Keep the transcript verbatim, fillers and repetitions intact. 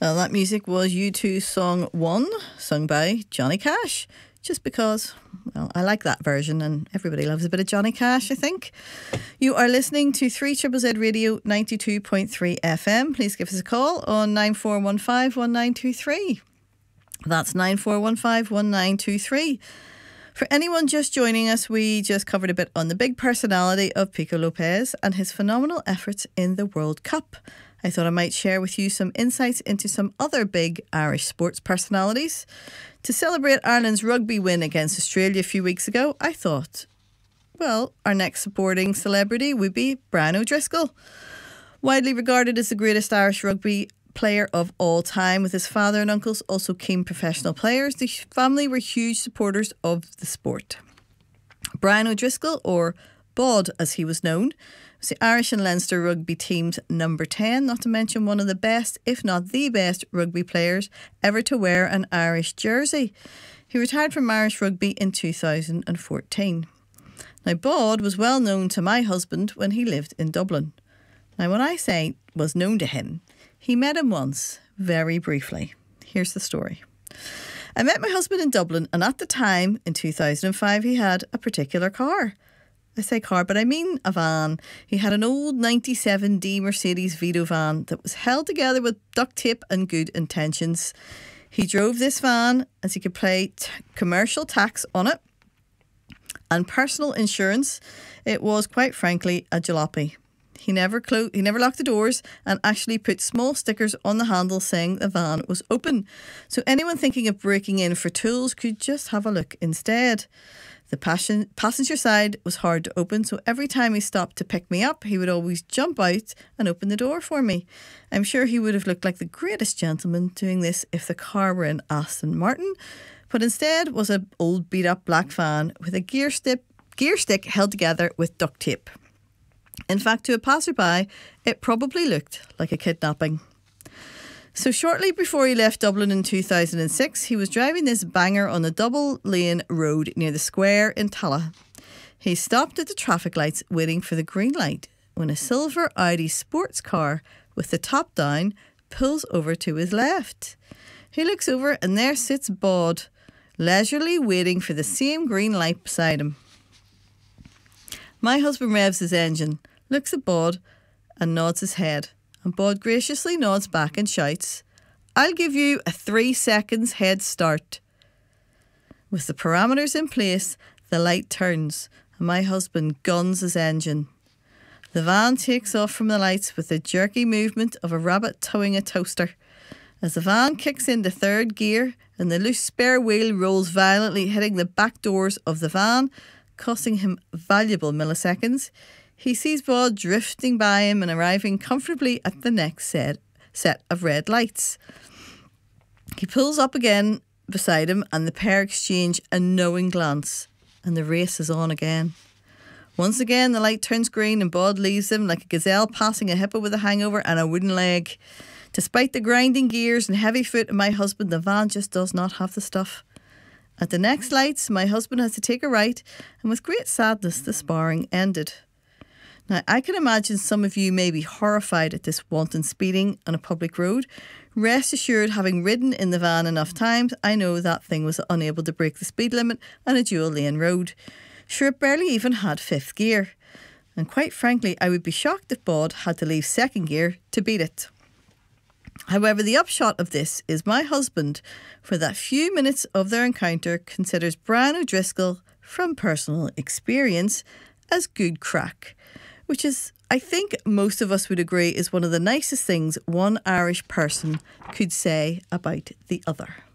Well, that music was U two's song One, sung by Johnny Cash. Just because, well, I like that version and everybody loves a bit of Johnny Cash, I think. You are listening to three Z Z Radio ninety-two point three F M. Please give us a call on nine four one five one nine two three. That's nine four one five one nine two three. For anyone just joining us, we just covered a bit on the big personality of Pico Lopez and his phenomenal efforts in the World Cup. I thought I might share with you some insights into some other big Irish sports personalities. To celebrate Ireland's rugby win against Australia a few weeks ago, I thought, well, our next supporting celebrity would be Brian O'Driscoll. Widely regarded as the greatest Irish rugby player of all time, with his father and uncles also keen professional players, the family were huge supporters of the sport. Brian O'Driscoll, or Bod as he was known, was the Irish and Leinster rugby team's number ten, not to mention one of the best, if not the best, rugby players ever to wear an Irish jersey. He retired from Irish rugby in two thousand fourteen. Now, Bod was well known to my husband when he lived in Dublin. Now, when I say was known to him, he met him once, very briefly. Here's the story. I met my husband in Dublin, and at the time, in two thousand five, he had a particular car. I say car, but I mean a van. He had an old ninety-seven D Mercedes Vito van that was held together with duct tape and good intentions. He drove this van as he could pay t- commercial tax on it and personal insurance. It was, quite frankly, a jalopy. He never clo- he never locked the doors and actually put small stickers on the handle saying the van was open. So anyone thinking of breaking in for tools could just have a look instead. The passion, passenger side was hard to open, so every time he stopped to pick me up, he would always jump out and open the door for me. I'm sure he would have looked like the greatest gentleman doing this if the car were an Aston Martin, but instead was an old beat-up black van with a gear stick, gear stick held together with duct tape. In fact, to a passerby, it probably looked like a kidnapping. So shortly before he left Dublin in two thousand six, he was driving this banger on the double-lane road near the square in Tallaght. He stopped at the traffic lights waiting for the green light when a silver Audi sports car with the top down pulls over to his left. He looks over and there sits Bod, leisurely waiting for the same green light beside him. My husband revs his engine, looks at Bod and nods his head. And Bod graciously nods back and shouts, "I'll give you a three seconds head start." With the parameters in place, the light turns and my husband guns his engine. The van takes off from the lights with the jerky movement of a rabbit towing a toaster. As the van kicks into third gear and the loose spare wheel rolls violently, hitting the back doors of the van, costing him valuable milliseconds, he sees Bod drifting by him and arriving comfortably at the next set, set of red lights. He pulls up again beside him and the pair exchange a knowing glance, and the race is on again. Once again, the light turns green and Bod leaves him like a gazelle passing a hippo with a hangover and a wooden leg. Despite the grinding gears and heavy foot of my husband, the van just does not have the stuff. At the next lights, my husband has to take a right, and with great sadness, the sparring ended. Now, I can imagine some of you may be horrified at this wanton speeding on a public road. Rest assured, having ridden in the van enough times, I know that thing was unable to break the speed limit on a dual lane road. Sure, it barely even had fifth gear. And quite frankly, I would be shocked if Bod had to leave second gear to beat it. However, the upshot of this is my husband, for that few minutes of their encounter, considers Brian O'Driscoll, from personal experience, as good crack, which is, I think most of us would agree, is one of the nicest things one Irish person could say about the other.